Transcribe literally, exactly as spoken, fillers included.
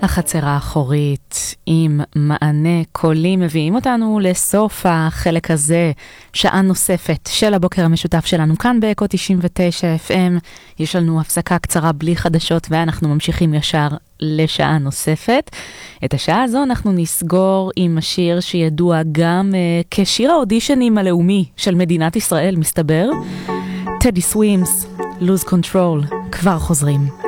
החצרה האחורית עם מענה קולי מביאים אותנו לסוף החלק הזה, שעה נוספת של הבוקר המשותף שלנו כאן באקו תשעים ותשע אף אם. יש לנו הפסקה קצרה בלי חדשות ואנחנו ממשיכים ישר לשעה נוספת. את השעה הזו אנחנו נסגור עם השיר שידוע גם uh, כשיר האודישנים הלאומי של מדינת ישראל, מסתבר. טדי סווימס, Lose Control, כבר חוזרים.